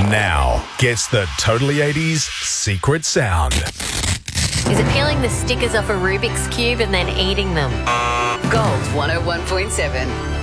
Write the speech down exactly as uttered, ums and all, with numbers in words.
now gets the Totally eighties secret sound. Is it peeling the stickers off a Rubik's Cube and then eating them? Gold one oh one point seven.